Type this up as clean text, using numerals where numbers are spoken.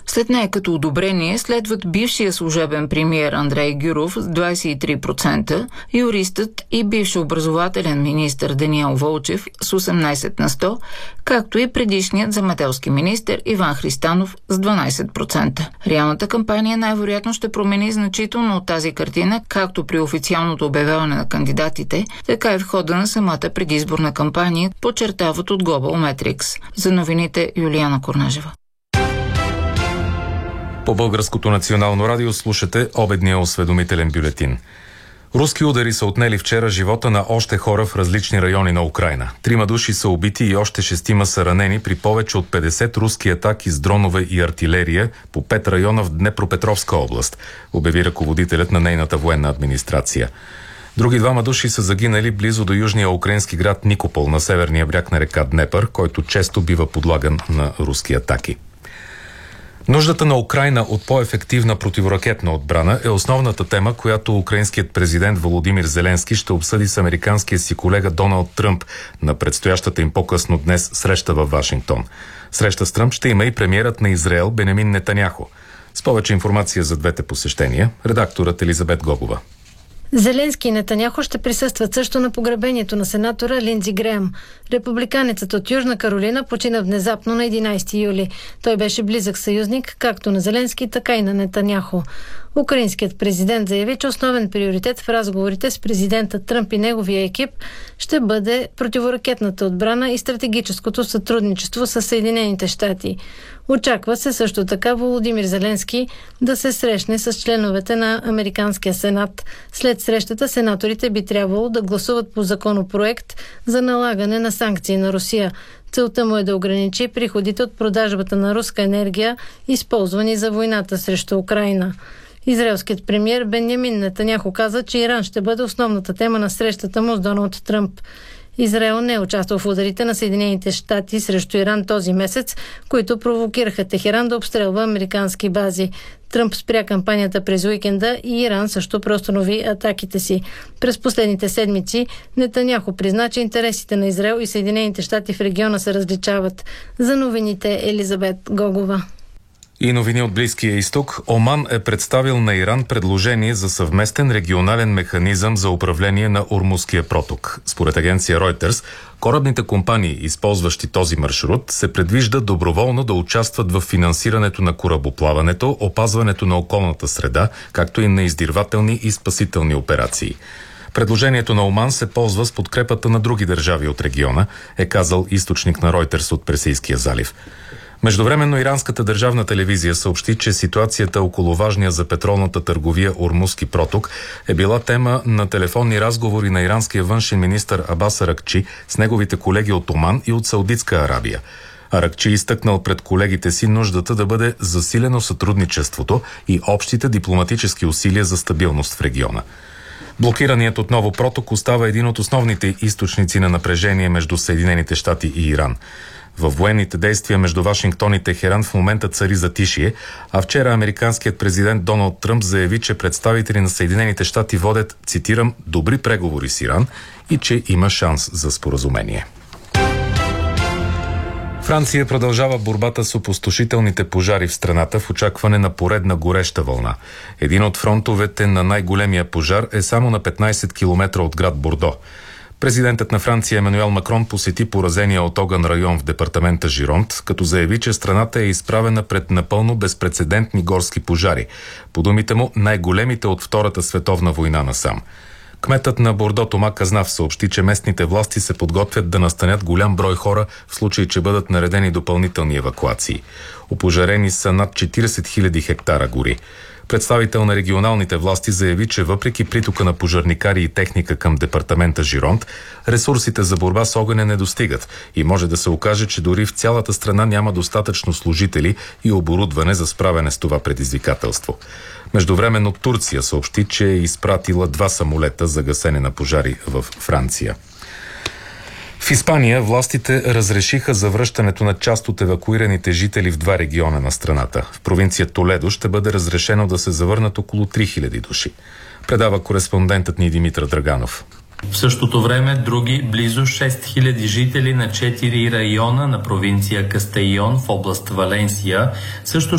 След нея като одобрение следват бившия служебен премиер Андрей Гюров с 23%, юристът и бивш образователен министър Даниел Вълчев с 18%, както и предишният земеделски министър Иван Христанов с 12%. Реалната кампания най-вероятно ще промени значително от тази картина, както при официалното обявяване на кандидатите, така и в хода на самата предизборна кампания, подчертават от Global Metrics. За новините Юлиана Корнажева. По Българското национално радио слушате обедния осведомителен бюлетин. Руски удари са отнели вчера живота на още хора в различни райони на Украйна. 3 души са убити и още 6 са ранени при повече от 50 руски атаки с дронове и артилерия по 5 района в Днепропетровска област, обяви ръководителят на нейната военна администрация. Други 2 души са загинали близо до южния украински град Никопол на северния бряг на река Днепър, който често бива подлаган на руски атаки. Нуждата на Украйна от по-ефективна противоракетна отбрана е основната тема, която украинският президент Володимир Зеленски ще обсъди с американския си колега Доналд Тръмп на предстоящата им по-късно днес среща във Вашингтон. Среща с Тръмп ще има и премиерът на Израел Бенямин Нетаняху. С повече информация за двете посещения, редакторът Елизабет Гогова. Зеленски и Нетаняху ще присъстват също на погребението на сенатора Линдзи Греъм. Републиканецът от Южна Каролина почина внезапно на 11 юли. Той беше близък съюзник както на Зеленски, така и на Нетаняху. Украинският президент заяви, че основен приоритет в разговорите с президента Тръмп и неговия екип ще бъде противоракетната отбрана и стратегическото сътрудничество с Съединените щати. Очаква се също така Володимир Зеленски да се срещне с членовете на Американския сенат. След срещата сенаторите би трябвало да гласуват по законопроект за налагане на санкции на Русия. Целта му е да ограничи приходите от продажбата на руска енергия, използвани за войната срещу Украйна. Израелският премиер Бенямин Нетаняху каза, че Иран ще бъде основната тема на срещата му с Доналд Тръмп. Израел не е участвал в ударите на Съединените щати срещу Иран този месец, които провокираха Техеран да обстрелва американски бази. Тръмп спря кампанията през уикенда и Иран също преустанови атаките си. През последните седмици Нетаняху призна, че интересите на Израел и Съединените щати в региона се различават. За новините Елизабет Гогова. И новини от Близкия изток. Оман е представил на Иран предложение за съвместен регионален механизъм за управление на Ормузския проток. Според агенция Reuters, корабните компании, използващи този маршрут, се предвижда доброволно да участват в финансирането на корабоплаването, опазването на околната среда, както и на издирвателни и спасителни операции. Предложението на Оман се ползва с подкрепата на други държави от региона, е казал източник на Reuters от Персийския залив. Междувременно иранската държавна телевизия съобщи, че ситуацията около важния за петролната търговия Ормузски проток е била тема на телефонни разговори на иранския външен министър Абас Аракчи с неговите колеги от Оман и от Саудитска Арабия. Аракчи изтъкнал пред колегите си нуждата да бъде засилено сътрудничеството и общите дипломатически усилия за стабилност в региона. Блокираният отново проток остава един от основните източници на напрежение между Съединените щати и Иран. Във военните действия между Вашингтон и Техеран в момента цари затишие, а вчера американският президент Доналд Тръмп заяви, че представители на Съединените щати водят, цитирам, добри преговори с Иран и че има шанс за споразумение. Франция продължава борбата с опустошителните пожари в страната в очакване на поредна гореща вълна. Един от фронтовете на най-големия пожар е само на 15 км от град Бордо. Президентът на Франция Емануел Макрон посети поразения от огън район в департамента Жиронт, като заяви, че страната е изправена пред напълно безпрецедентни горски пожари. По думите му, най-големите от Втората световна война насам. Кметът на Бордо Тома Казнав съобщи, че местните власти се подготвят да настанят голям брой хора в случай, че бъдат наредени допълнителни евакуации. Опожарени са над 40 000 хектара гори. Представител на регионалните власти заяви, че въпреки притока на пожарникари и техника към департамента Жиронт, ресурсите за борба с огъня не достигат и може да се окаже, че дори в цялата страна няма достатъчно служители и оборудване за справяне с това предизвикателство. Междувременно Турция съобщи, че е изпратила 2 самолета за гасене на пожари в Франция. В Испания властите разрешиха завръщането на част от евакуираните жители в 2 региона на страната. В провинция Толедо ще бъде разрешено да се завърнат около 3000 души. Предава кореспондентът ни Димитър Драганов. В същото време други близо 6000 жители на 4 района на провинция Кастейон в област Валенсия също